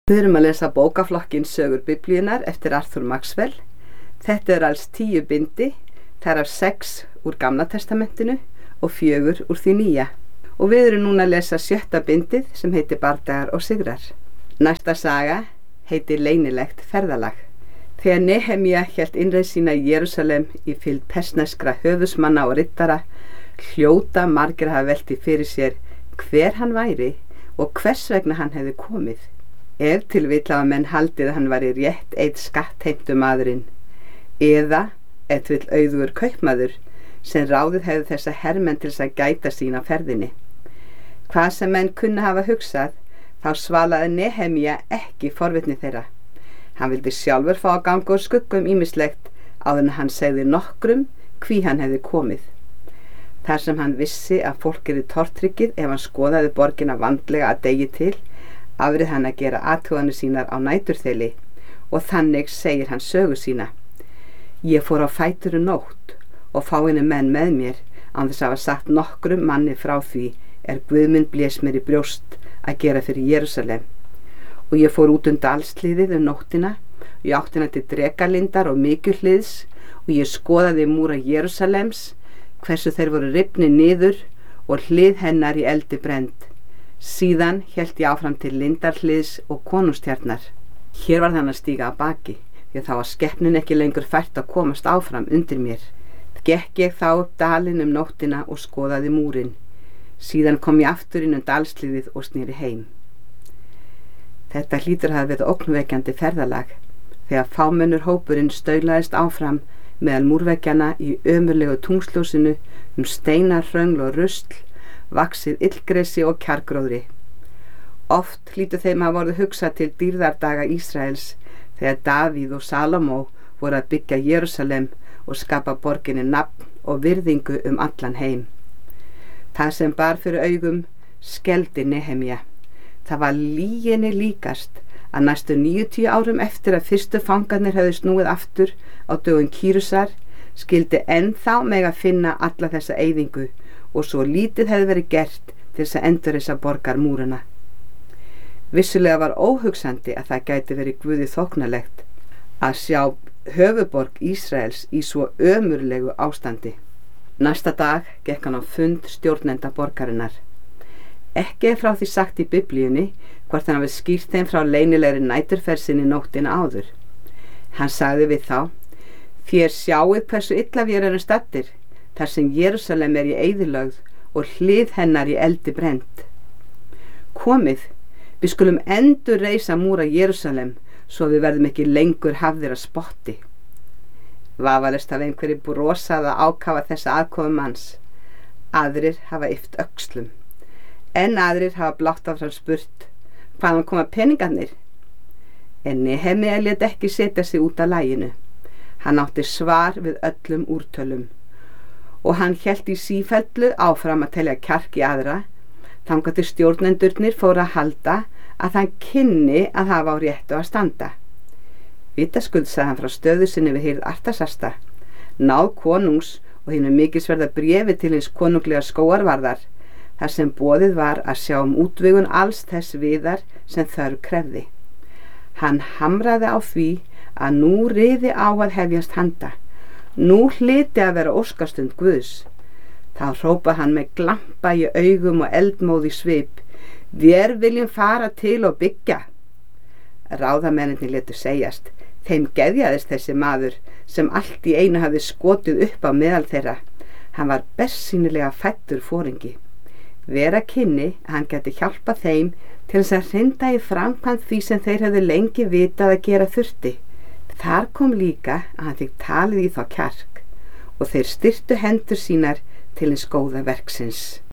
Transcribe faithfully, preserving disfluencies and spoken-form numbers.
Við erum að lesa bókaflokkinn Sögur Biblíunnar eftir Arthur Maxwell. Þetta er alls tíu bindi, þar af sex úr Gamla testamentinu og fjögur úr því nýja. Og við erum núna að lesa sjötta bindið sem heitir Bardagar og sigrar. Næsta saga heitir Leynilegt ferðalag. Þegar Nehemía hélt innreið sína í Jerúsalem í fylgd persneskra höfuðsmanna og riddara, hljóta margir hafa velti fyrir sér hver hann væri og hvers vegna hann hefði komið. Ef til vill hafa menn haldið að hann væri rétt einn skattheimtu maðurinn, eða ef til vill auðugur kaupmaður sem ráðið hefði þessa hermenn til þess að gæta sín á ferðinni. Hvað sem menn kunna hafa hugsað, þá svalaði Nehemía ekki forvitni þeirra. Hann vildi sjálfur fá að ganga úr skuggum ýmislegt áður en hann segði nokkrum hví hann hefði komið. Þar sem hann vissi að fólk yrði tortryggið ef hann skoðaði borgina vandlega að degi til, afrið hann að gera athuganir sínar á næturþeli og þannig segir hann sögu sína. Ég fór á fætur um nótt og fáinu menn með mér án þess að hafa sagt nokkrum manni frá því er Guðmund blés mér í brjóst að gera fyrir Jerúsalem. Og ég fór út um dalsliðið um nóttina, ég áttina til drekalindar og mikilliðs og ég skoðaði múra Jerúsalems, hversu þeir voru rifni niður og hlið hennar í eldi brennd. Síðan hélt ég áfram til lindarhliðs og konungstjarnar. Hér var þann að stíga að baki, því að þá var skepnin ekki lengur fært að komast áfram undir mér. Gekk ég þá upp dalinn um nóttina og skoðaði múrin. Síðan kom ég aftur inn um dalsliðið og sneri heim. Þetta hlýtur að hafa verið ógnvekjandi ferðalag, þegar fámennur hópurinn staulaðist áfram meðal múrveggjanna í ömurlegu tungsljósinu um steinar, hröngl og rusl, vaxið illgresi og kjargróðri. Oft hlýtur þeim að voru hugsað til dýrðardaga Ísraels þegar Davíð og Salómó voru að byggja Jerúsalem og skapa borginni nafn og virðingu um allan heim. Það sem bar fyrir augum skelfdi Nehemía. Það var lyginni líkast að næstu níutíu árum eftir að fyrstu fangarnir hefðu snúið aftur á dögum Kýrusar skyldi ennþá mega finna alla þessa eyðingu og svo lítið hefði verið gert til þess að endurreisa borgarmúrana. Vissulega var óhugsandi að það gæti verið Guði þóknarlegt að sjá höfuborg Ísraels í svo ömurlegu ástandi. Næsta dag gekk hann á fund stjórnenda borgarinnar. Ekki er frá því sagt í Biblíunni hvort hann hafi skýrt þeim frá leynilegri næturferðsinni nóttina áður. Hann sagði við þá: Þér sjáið hversu illa vér erum staddir, þar sem Jerúsalem er í eyðilögð og hlið hennar í eldi brennt. Komið, við skulum endur reisa múra Jerúsalem svo við verðum ekki lengur hafðir að spotti. Vafalaust af einhverju brosað að ákafa þessa aðkomu manns. Aðrir hafa yft öxlum, en aðrir hafa blátt áfram spurt hvaðan koma peningarnir. En Nehemía lét ekki setja sig út af laginu. Hann átti svar við öllum úrtölum og hann hélt í sífellu áfram að telja kjark í aðra, þangað til stjórnendurnir fóru að halda að hann kynni að hafa á réttu að standa. Vitaskuld sagði hann frá stöðu sinni við hirð Artasasta, náð konungs og hinu mikilsverða bréfi til hins konunglega skóarvarðar, þar sem boðið var að sjá um útvegun alls þess viðar sem þörf krefði. Hann hamraði á því að nú riði á að hefjast handa. Nú hlyti að vera óskastund Guðs. Þá hrópaði hann með glampa í augum og eldmóð í svip: Vér viljum fara til og byggja. Ráðamennirnir létu segjast. Þeim geðjaðist þessi maður sem allt í einu hafði skotið upp á meðal þeirra. Hann var bersýnilega fæddur foringi. Vera kynni að hann gæti hjálpa þeim til þess að hrinda í framkvæmd því sem þeir hefðu lengi vitað að gera þurfti. Þar kom líka að hann fikk talið í þá kjark og þeir styrktu hendur sínar til hins góða verksins.